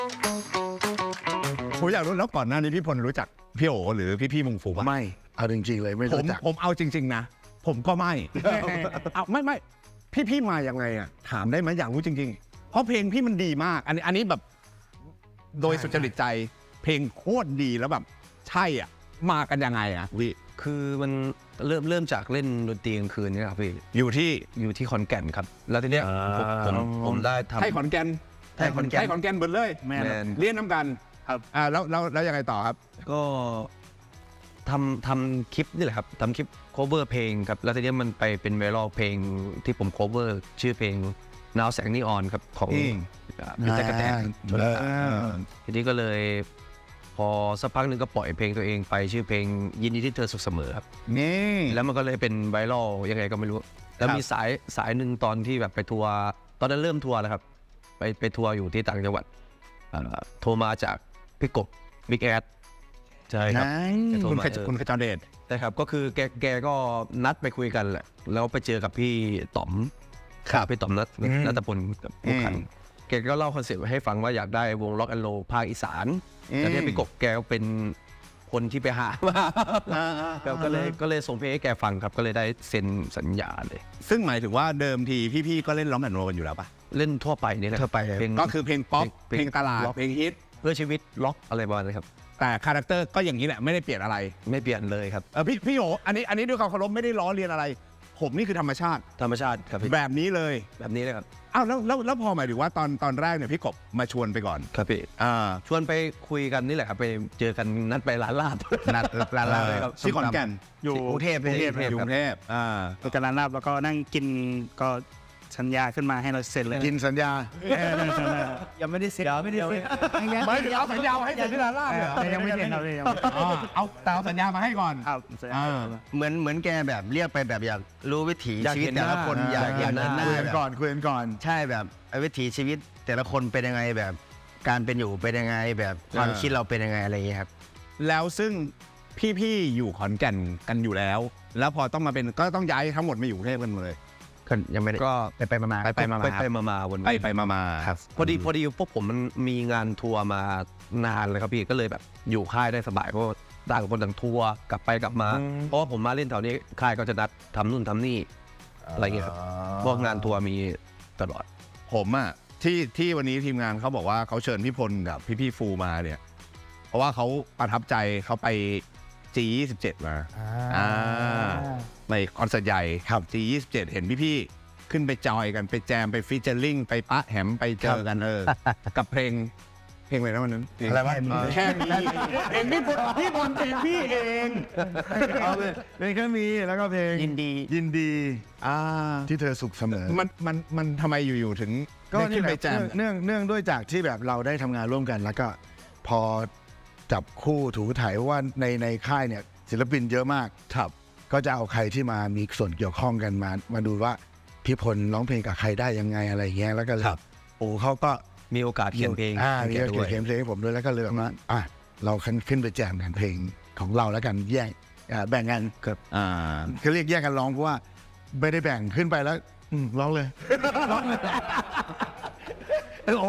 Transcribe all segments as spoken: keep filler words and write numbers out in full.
ผมอยากรู้แล้วก่อนหน้านี้พี่พลรู้จักพี่โอหรือพี่พี่มงฟูป่ะไม่เอาจริงๆเลยไม่รู้จักผมเอาจริงๆนะผมก็ไม่เอาไม่ไม่พี่พี่มายังไงอ่ะถามได้ไหมอยากรู้จริงๆเพราะเพลงพี่มันดีมากอันนี้อันนี้แบบโดยสุจริตใจเพลงโคตรดีแล้วแบบใช่อ่ะมากันยังไงอ่ะพี่คือมันเริ่มเริ่มจากเล่นดนตรีกลางคืนนี่ครับพี่อยู่ที่อยู่ที่ขอนแก่นครับแล้วทีเนี้ยผมผมผมได้ทำให้ขอนแก่นให้ขอนแก่นให้ขอนแก่นเบิดเลยแม่เรียนน้ำกันครับอ่าแล้วแล้วแล้วยังไงต่อครับก็ทำทำคลิปนี่แหละครับทำคลิป cover เพลงครับแล้วทีนี้มันไปเป็นไวรัลเพลงที่ผม cover ชื่อเพลงนาวแสงนีออนครับของพี่แจ๊กกะแตนทีนี้ก็เลยพอสักพักหนึ่งก็ปล่อยเพลงตัวเองไปชื่อเพลงยินดีที่เธอสุขเสมอครับนี่แล้วมันก็เลยเป็นไวรัลยังไงก็ไม่รู้แล้วมีสายสายหนึ่งตอนที่แบบไปทัวร์ตอนนั้นเริ่มทัวร์แล้วครับไปไปทัวร์อยู่ที่ต่างจังหวัดโทรมาจากพี่กบบิ๊กแอดใช่ครับคุณคุณขจรเดชใช่ครับก็คือแกแกก็นัดไปคุยกันแหละแล้วไปเจอกับพี่ต๋อมครับพี่ต๋อมนัทนัทพลกับผู้ขันแกก็เล่าคอนเซ็ปต์ให้ฟังว่าอยากได้วงล็อกแอนด์โรลภาคอีสานแล้วที่พี่กบแกก็เป็นคนที่ไปหามาก็เลยก็เลยส่งเพลงให้แกฟังครับก็เลยได้เซ็นสัญญาเลยซึ่งหมายถึงว่าเดิมทีพี่ๆก็เล่นล็อกแอนด์โรลกันอยู่แล้วปะเล่นทั่วไปนี่แหละทั่วไปก็คือเพลงป๊อปเพลงตลาดเพลงฮิตเพื่อชีวิตล็อกอะไรประมาณนี้ครับแต่คาแรคเตอร์ก็อย่างนี้แหละไม่ได้เปลี่ยนอะไรไม่เปลี่ยนเลยครับเออพี่พี่โออันนี้อันนี้ด้วยความเคารพไม่ได้ล้อเลียนอะไรผมนี่คือธรรมชาติธรรมชาติครับแบบนี้เลยแบบนี้เลยครับอ้าวแล้วแล้วแล้วพอหมายถึงว่าตอนตอนแรกเนี่ยพี่กบมาชวนไปก่อนครับพี่อ่าชวนไปคุยกันนี่แหละครับไปเจอกันนัดไปร้านลาบนัดร้านลาบที่ขอนแก่นอยู่กรุงเทพกรุงเทพกรุงเทพอ่าไปกันร้านลาบแล้วก็นั่งกินก็สัญญาขึ้นมาให้เราเซ็นเลยกินสัญญายังไม่ได้เซ็นไม่ได้เซ็นไม่ถึงเอาสัญญาให้เซ็นที่ร้านลาบเลยยังไม่เซ็นเราเลยเอาแต่เอาสัญญามาให้ก่อนเหมือนเหมือนแกแบบเรียกไปแบบอยากรู้วิถีชีวิตแต่ละคนอยากเห็นหน้าคุยกันก่อนคุยกันก่อนใช่แบบวิถีชีวิตแต่ละคนเป็นยังไงแบบการเป็นอยู่เป็นยังไงแบบความคิดเราเป็นยังไงอะไรอย่างเงี้ยครับแล้วซึ่งพี่ๆอยู่ขอนแก่นกันอยู่แล้วแล้วพอต้องมาเป็นก็ต้องย้ายทั้งหมดมาอยู่กรุงเทพกันเลยยังไม่ได้ก็ไปไปมาไปไปมาไปไปมามาวนไปไปมามาครับพอดีพอดีพวกผมมันมีงานทัวร์มานานเลยครับพี่ก็เลยแบบอยู่ค่ายได้สบายเพราะต่างคนต่างทัวร์กลับไปกลับมาเพราะว่าผมมาเล่นแถวนี้ค่ายก็จะนัดทำนู่นทำนี่อะไรเงี้ยครับพวกงานทัวร์มีตลอดผมอ่ะที่ที่วันนี้ทีมงานเขาบอกว่าเขาเชิญพี่พลกับพี่พี่ฟูมาเนี่ยเพราะว่าเขาประทับใจเขาไป จี ยี่สิบเจ็ด มาอ่าในคอนเสิร์ตใหญ่ครับ จี ยี่สิบเจ็ด เห็นพี่ๆขึ้นไปจอยกันไปแจมไปฟีเจอริ่งไปปะแหมไปเจอกันเออกับเพลงเพลงอะไรนะวันนั้นอะไรวะแค่มีเพลงพี่พลพี่พลเพลงพี่เองเอาเลยเพลงแค่มีแล้วก็เพลงยินดียินดีอ่าที่เธอสุขเสมอมันมันมันทำไมอยู่ๆถึงก็ขึ้นไปแจมเนื่องเนื่องด้วยจากที่แบบเราได้ทำงานร่วมกันแล้วก็พอจับคู่ถูถ่ายว่าในในค่ายเนี่ยศิลปินเยอะมากครับก็จะเอาใครที่มามีส่วนเกี่ยวข้องกันมามาดูว่าพี่พลร้องเพลงกับใครได้ยังไงอะไรเงี้ยแล้วก็เลยโอ้เขาก็มีโอกาสเขียนเพลงอ่ามีโอกาสเขียนเพลงให้ผมด้วยแล้วก็เลยแบบว่าอ่ะเราขึ้นไปแจมกันเพลงของเราแล้วกันแยกแบ่งกันครับอ่าเขาเรียกแยกกันร้องเพราะว่าไม่ได้แบ่งขึ้นไปแล้วร้องเลยร้องเลยเออโอ้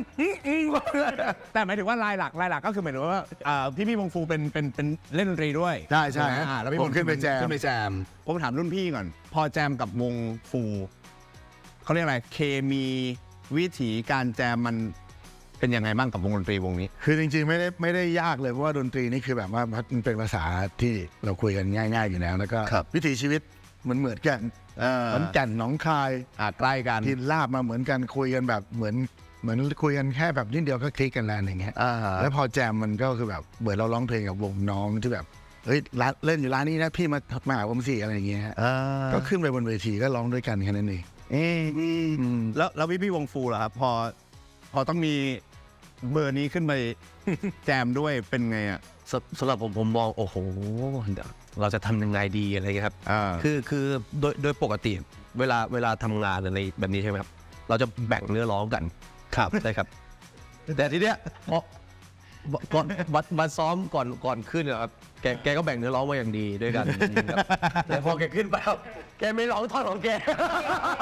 แต่หมายถึงว่าลายหลักลายหลักก็คือหมายถึงว่าพี่พี่มงฟูเป็นเป็นเป็นเล่นดนตรีด้วยใช่ใช่แล้วพี่ผมขึ้นไปแจมขึ้นไปแจมผมถามรุ่นพี่ก่อนพอแจมกับวงฟูเขาเรียกอะไรเคมีวิถีการแจมมันเป็นยังไงบ้างกับวงดนตรีวงนี้คือจริงๆไม่ได้ไม่ได้ยากเลยเพราะว่าดนตรีนี่คือแบบว่ามันเป็นภาษาที่เราคุยกันง่ายๆอยู่แล้วแล้วก็วิถีชีวิตเหมือนเหมือนกันเหมือนกันหนองคายใกล้กันที่ลาบมาเหมือนกันคุยกันแบบเหมือนเหมือนคุยกันแค่แบบนิดเดียวก็คลิกกันแล้วอย่างเงี้ยแล้วพอแจมมันก็คือแบบเหมือนเราร้องเพลงกับวงน้องที่แบบเฮ้ยเล่นอยู่ร้านนี้นะพี่มามาหาผมสิอะไรอย่างเงี้ยก็ขึ้นไปบนเวทีก็ร้องด้วยกันแค่นั้นเองแล้วแล้วพี่พี่วงฟูล่ะครับพอพอต้องมีเบอร์นี้ขึ้นไปแจมด้วยเป็นไงอ่ะสำหรับผมผมมองโอ้โหเราจะทำยังไงดีอะไรเงี้ยครับคือคือโดยโดยปกติเวลาเวลาทำงานอะไรแบบนี้ใช่ไหมครับเราจะแบ่งเนื้อร้องกันครับใช่ครับแต่ทีเนี้ยพอก่อนบัดบัดซ้อมก่อนก่อนขึ้นนะครับแกแกก็แบ่งเนื้อร้องมาอย่างดีด้วยกันแต่พอแกขึ้นไปแกไม่ร้องท่อนของแก